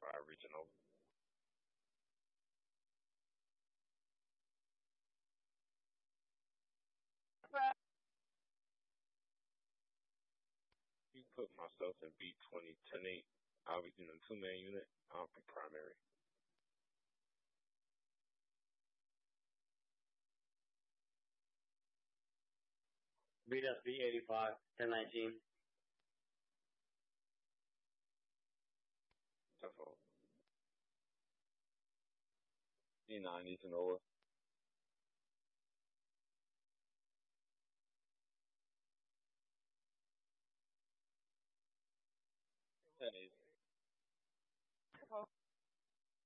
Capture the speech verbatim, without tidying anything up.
five regional. You put myself in B twenty ten eight. I'll be in a two man unit. I'll be primary. B S B eighty-five, ten nineteen. Defo. D ninety Tanoa. That is